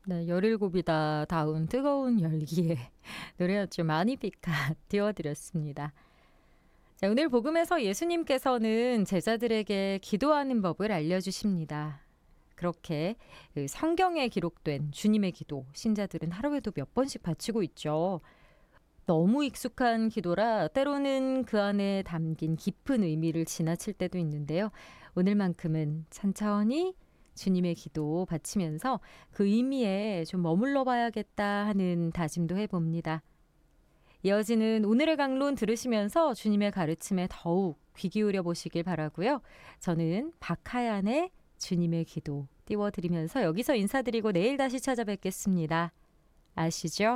네, 17이다 다운 뜨거운 열기에 노래였죠. 마니피카 띄워드렸습니다. 자, 오늘 복음에서 예수님께서는 제자들에게 기도하는 법을 알려주십니다. 그렇게 그 성경에 기록된 주님의 기도, 신자들은 하루에도 몇 번씩 바치고 있죠. 너무 익숙한 기도라 때로는 그 안에 담긴 깊은 의미를 지나칠 때도 있는데요. 오늘만큼은 천천히 주님의 기도 바치면서 그 의미에 좀 머물러 봐야겠다 하는 다짐도 해봅니다. 이어지는 오늘의 강론 들으시면서 주님의 가르침에 더욱 귀 기울여 보시길 바라고요. 저는 박하얀의 주님의 기도 띄워드리면서 여기서 인사드리고 내일 다시 찾아뵙겠습니다. 아시죠?